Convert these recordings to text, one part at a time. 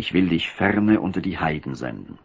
ich will dich ferne unter die Heiden senden.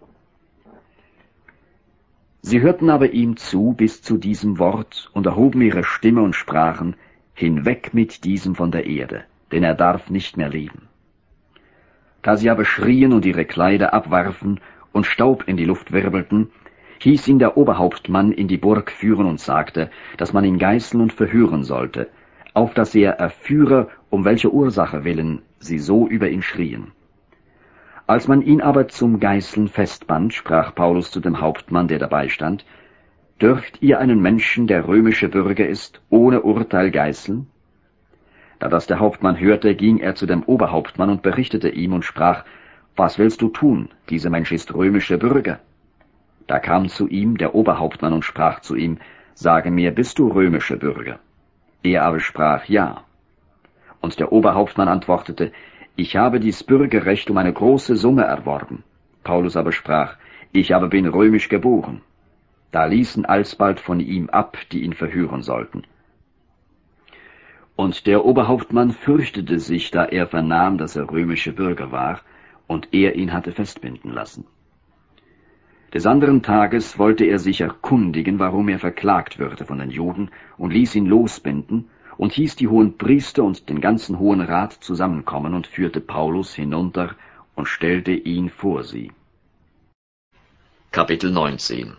Sie hörten aber ihm zu bis zu diesem Wort und erhoben ihre Stimme und sprachen, hinweg mit diesem von der Erde, denn er darf nicht mehr leben. Da sie aber schrien und ihre Kleider abwarfen und Staub in die Luft wirbelten, hieß ihn der Oberhauptmann in die Burg führen und sagte, dass man ihn geißeln und verhören sollte, auf dass er erführe, um welche Ursache willen sie so über ihn schrien. Als man ihn aber zum Geißeln festband, sprach Paulus zu dem Hauptmann, der dabei stand, »Dürft ihr einen Menschen, der römische Bürger ist, ohne Urteil geißeln?« Da das der Hauptmann hörte, ging er zu dem Oberhauptmann und berichtete ihm und sprach, »Was willst du tun? Dieser Mensch ist römischer Bürger.« Da kam zu ihm der Oberhauptmann und sprach zu ihm, »Sage mir, bist du römischer Bürger?« Er aber sprach, »Ja.« Und der Oberhauptmann antwortete, »Ich habe dies Bürgerrecht um eine große Summe erworben.« Paulus aber sprach, »Ich aber bin römisch geboren.« Da ließen alsbald von ihm ab, die ihn verhören sollten. Und der Oberhauptmann fürchtete sich, da er vernahm, dass er römischer Bürger war, und er ihn hatte festbinden lassen. Des anderen Tages wollte er sich erkundigen, warum er verklagt würde von den Juden, und ließ ihn losbinden, und hieß die hohen Priester und den ganzen Hohen Rat zusammenkommen und führte Paulus hinunter und stellte ihn vor sie. Kapitel 19.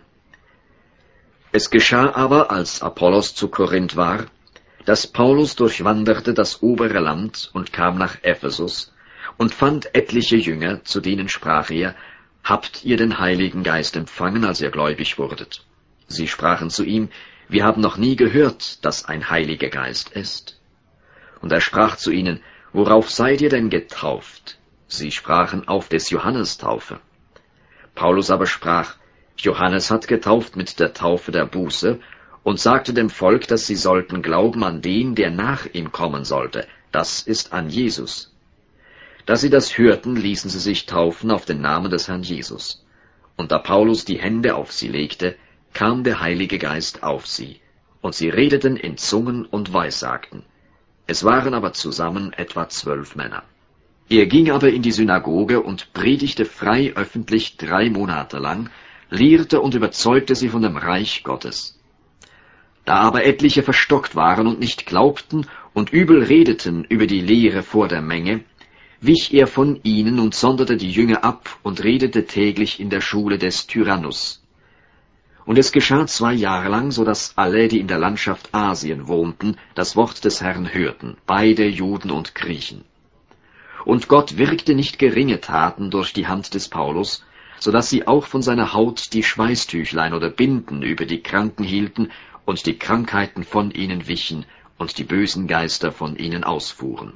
Es geschah aber, als Apollos zu Korinth war, dass Paulus durchwanderte das obere Land und kam nach Ephesus und fand etliche Jünger, zu denen sprach er, »Habt ihr den Heiligen Geist empfangen, als ihr gläubig wurdet?« Sie sprachen zu ihm, »Wir haben noch nie gehört, dass ein Heiliger Geist ist.« Und er sprach zu ihnen, »Worauf seid ihr denn getauft?« Sie sprachen, »Auf des Johannes Taufe.« Paulus aber sprach, »Johannes hat getauft mit der Taufe der Buße und sagte dem Volk, dass sie sollten glauben an den, der nach ihm kommen sollte, das ist an Jesus.« Da sie das hörten, ließen sie sich taufen auf den Namen des Herrn Jesus. Und da Paulus die Hände auf sie legte, kam der Heilige Geist auf sie, und sie redeten in Zungen und weissagten. Es waren aber zusammen etwa 12 Männer. Er ging aber in die Synagoge und predigte frei öffentlich 3 Monate lang, lehrte und überzeugte sie von dem Reich Gottes. Da aber etliche verstockt waren und nicht glaubten und übel redeten über die Lehre vor der Menge, wich er von ihnen und sonderte die Jünger ab und redete täglich in der Schule des Tyrannus. Und es geschah 2 Jahre lang, so dass alle, die in der Landschaft Asien wohnten, das Wort des Herrn hörten, beide Juden und Griechen. Und Gott wirkte nicht geringe Taten durch die Hand des Paulus, so dass sie auch von seiner Haut die Schweißtüchlein oder Binden über die Kranken hielten und die Krankheiten von ihnen wichen und die bösen Geister von ihnen ausfuhren.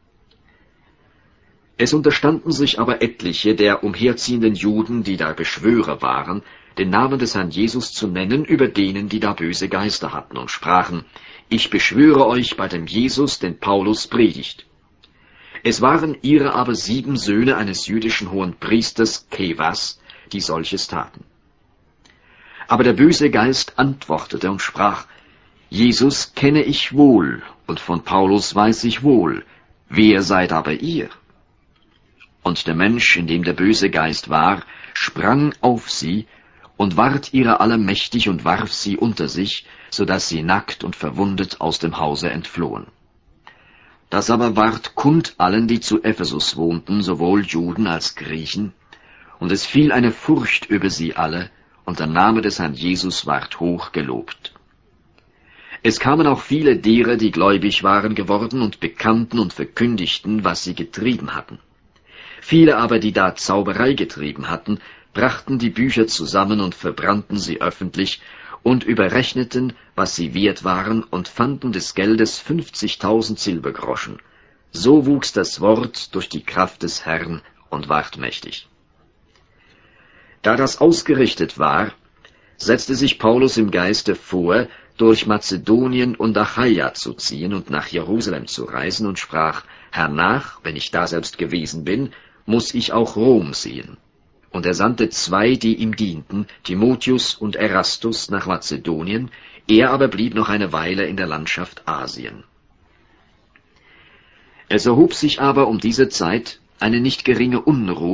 Es unterstanden sich aber etliche der umherziehenden Juden, die da Beschwörer waren, den Namen des Herrn Jesus zu nennen über denen, die da böse Geister hatten, und sprachen, »Ich beschwöre euch bei dem Jesus, den Paulus predigt.« Es waren ihre aber 7 Söhne eines jüdischen hohen Priesters, Kefas, die solches taten. Aber der böse Geist antwortete und sprach, »Jesus kenne ich wohl, und von Paulus weiß ich wohl, wer seid aber ihr?« Und der Mensch, in dem der böse Geist war, sprang auf sie und ward ihrer alle mächtig und warf sie unter sich, so dass sie nackt und verwundet aus dem Hause entflohen. Das aber ward kund allen, die zu Ephesus wohnten, sowohl Juden als Griechen, und es fiel eine Furcht über sie alle, und der Name des Herrn Jesus ward hoch gelobt. Es kamen auch viele derer, die gläubig waren geworden und bekannten und verkündigten, was sie getrieben hatten. Viele aber, die da Zauberei getrieben hatten, brachten die Bücher zusammen und verbrannten sie öffentlich und überrechneten, was sie wert waren, und fanden des Geldes 50.000 Silbergroschen. So wuchs das Wort durch die Kraft des Herrn und ward mächtig. Da das ausgerichtet war, setzte sich Paulus im Geiste vor, durch Mazedonien und Achaia zu ziehen und nach Jerusalem zu reisen, und sprach, hernach, wenn ich daselbst gewesen bin, muß ich auch Rom sehen. Und er sandte 2, die ihm dienten, Timotheus und Erastus, nach Mazedonien, er aber blieb noch eine Weile in der Landschaft Asien. Es erhob sich aber um diese Zeit eine nicht geringe Unruhe